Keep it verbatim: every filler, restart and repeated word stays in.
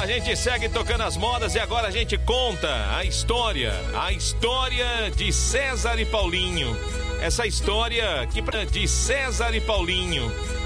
A gente segue tocando as modas e agora a gente conta a história, a história de César e Paulinho. Essa história que de César e Paulinho.